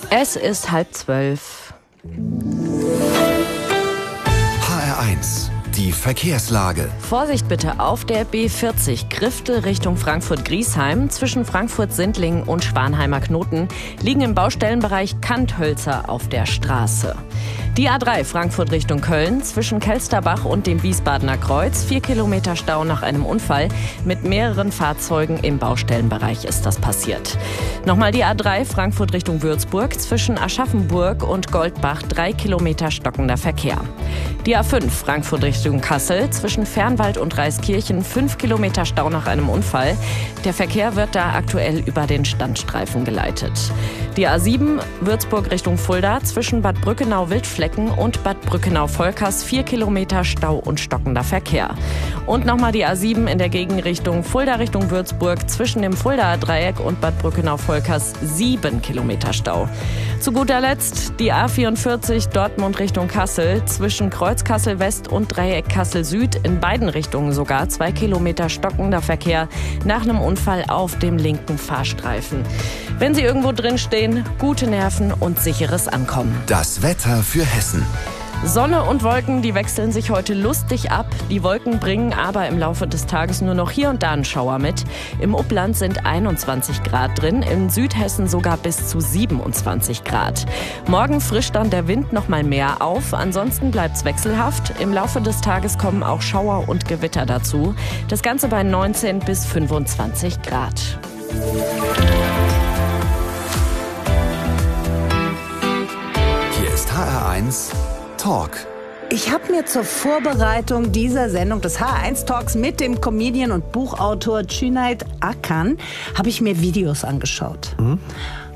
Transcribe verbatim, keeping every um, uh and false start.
Es ist halb zwölf. H R eins, die Verkehrslage. Vorsicht bitte auf der B vierzig Griftel Richtung Frankfurt-Griesheim. Zwischen Frankfurt-Sindlingen und Schwanheimer Knoten liegen im Baustellenbereich Kanthölzer auf der Straße. Die A drei Frankfurt Richtung Köln zwischen Kelsterbach und dem Wiesbadener Kreuz. Vier Kilometer Stau nach einem Unfall. Mit mehreren Fahrzeugen im Baustellenbereich ist das passiert. Nochmal die A drei Frankfurt Richtung Würzburg zwischen Aschaffenburg und Goldbach. Drei Kilometer stockender Verkehr. Die A fünf Frankfurt Richtung Kassel zwischen Fernwald und Reiskirchen. Fünf Kilometer Stau nach einem Unfall. Der Verkehr wird da aktuell über den Standstreifen geleitet. Die A sieben Würzburg Richtung Fulda zwischen Bad Brückenau-Wildflecken und Bad Brückenau-Volkers. Vier Kilometer Stau und stockender Verkehr. Und nochmal die A sieben in der Gegenrichtung Fulda Richtung Würzburg zwischen dem Fuldaer Dreieck und Bad Brückenau-Volkers. Sieben Kilometer Stau. Zu guter Letzt die A vierundvierzig Dortmund Richtung Kassel zwischen Kreuz Kassel West und Dreieck Kassel Süd. In beiden Richtungen sogar zwei Kilometer stockender Verkehr nach einem Unfall auf dem linken Fahrstreifen. Wenn Sie irgendwo drin stehen, gute Nerven und sicheres Ankommen. Das Wetter für Hessen. Sonne und Wolken, die wechseln sich heute lustig ab. Die Wolken bringen aber im Laufe des Tages nur noch hier und da einen Schauer mit. Im Upland sind einundzwanzig Grad drin, in Südhessen sogar bis zu siebenundzwanzig Grad. Morgen frischt dann der Wind noch mal mehr auf, ansonsten bleibt's wechselhaft. Im Laufe des Tages kommen auch Schauer und Gewitter dazu. Das Ganze bei neunzehn bis fünfundzwanzig Grad. Hier ist H R eins Talk. Ich habe mir zur Vorbereitung dieser Sendung des H R eins Talks mit dem Comedian und Buchautor Cüneyt Akın habe ich mir Videos angeschaut. Mhm.